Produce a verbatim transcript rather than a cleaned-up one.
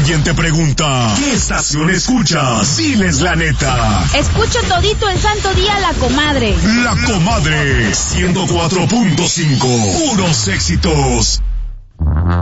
Quien te pregunta, ¿qué estación escuchas? Diles la neta. Escucho todito el santo día La Comadre. La Comadre, ciento cuatro punto cinco. Puros éxitos.